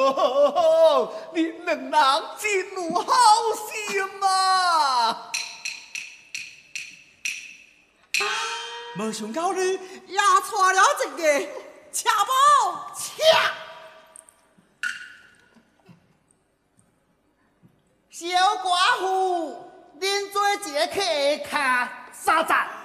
哦，你两人真有好心啊！ 没想到你也娶了一个车某， 小寡妇，恁做一个客下300。